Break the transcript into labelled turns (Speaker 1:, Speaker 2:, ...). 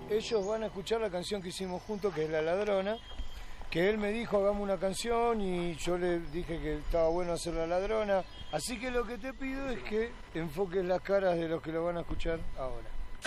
Speaker 1: ellos van a escuchar la canción que hicimos juntos, que es La Ladrona, que él me dijo hagamos una canción y yo le dije que estaba bueno hacer La Ladrona. Así que lo que te pido es que enfoques las caras de los que lo van a escuchar ahora.